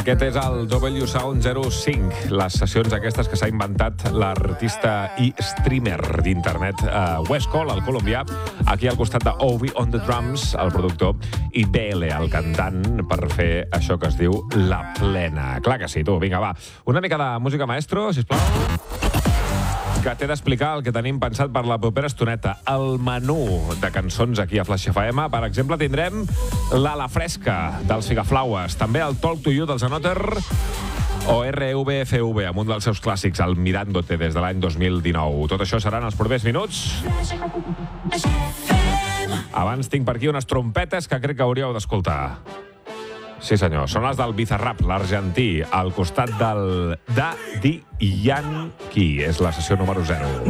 Aquest és el W Sound 05, les sessions aquestes que s'ha inventat l'artista i streamer d'internet West Cole, el colombià, aquí al costat de Ovi on the drums, el productor, i Bele, el cantant, per fer això que es diu La Plena. Clar que sí, tu, vinga, va. Una mica de música, maestro, sisplau. Que t'he d'explicar el que tenim pensat per la propera estoneta. El menú de cançons aquí a Flash FM. Per exemple, tindrem l'Ala Fresca dels Figaflaues, també el Talk to You dels Anoter o RVFV, amb un dels seus clàssics, el Mirándote, des de l'any 2019. Tot això seran els propers minuts. Abans tinc per aquí unes trompetes que crec que hauríeu d'escoltar. Sí, senyor. Són les del Bizarrap, l'argentí, al costat del Daddy Yankee. És la sessió número 0.